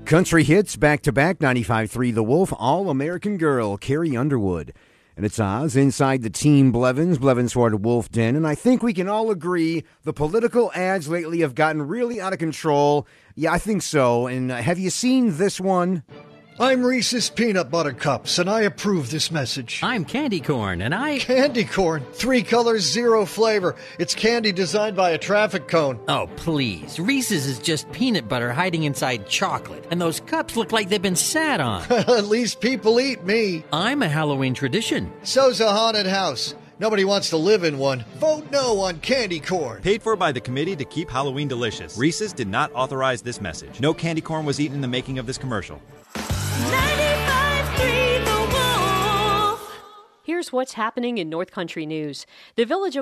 Country hits back-to-back, 95.3 The Wolf, All-American Girl, Carrie Underwood. And it's Oz inside the Team Blevins Florida Wolf Den. And I think we can all agree the political ads lately have gotten really out of control. Yeah, I think so. And have you seen this one? I'm Reese's Peanut Butter Cups, and I approve this message. I'm Candy Corn, and I... Candy Corn? 3 colors, 0 flavor. It's candy designed by a traffic cone. Oh, please. Reese's is just peanut butter hiding inside chocolate, and those cups look like they've been sat on. At least people eat me. I'm a Halloween tradition. So's a haunted house. Nobody wants to live in one. Vote no on Candy Corn. Paid for by the Committee to Keep Halloween Delicious. Reese's did not authorize this message. No candy corn was eaten in the making of this commercial. 95.3 The Wolf. Here's what's happening in North Country news. The Village of